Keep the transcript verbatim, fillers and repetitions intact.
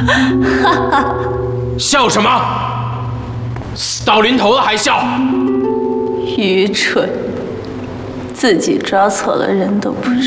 笑什么？死到临头了还笑？ 愚蠢，自己抓错了人都不知道。